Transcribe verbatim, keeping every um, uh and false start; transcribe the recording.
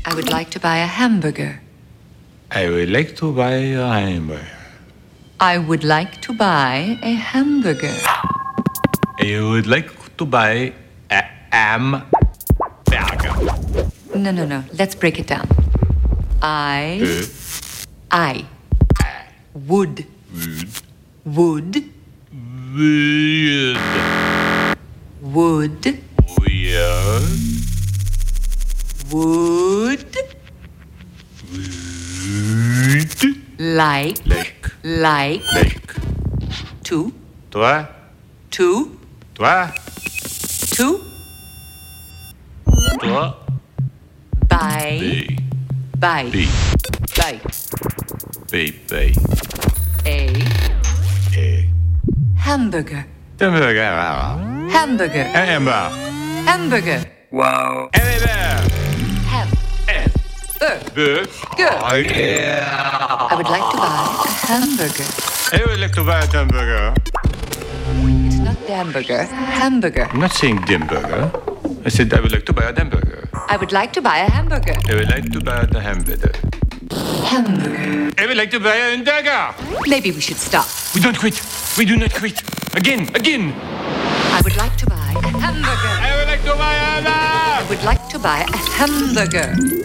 I would like to buy a hamburger. I would like to buy a hamburger. I would like to buy a hamburger. I would like to buy a hamburger. No, no, no. Let's break it down. I... Uh, I... Would... would. Would... Weird. Would... Weird. Would... Weird. Like... Like. Like... Like. To... Toi. To... Toi. To... Toi. Buy... Be. Buy... Be. Buy... Be. Be. A... A. Hamburger... Hamburger. Hamburger... Hamburger. Hamburger... Wow. Hamburger. Ham... And. Burger... Good. I would like to buy a hamburger. I would like to buy a hamburger. It's not hamburger. Hamburger. I'm not saying dimburger. I said I would like to buy a hamburger. I would like to buy a hamburger. I would like to buy a hamburger. Hamburger. I would like to buy a hamburger. Maybe we should stop. We don't quit. We do not quit. Again, again. I would like to buy a hamburger. I would like to buy a hamburger. I would like to buy a hamburger.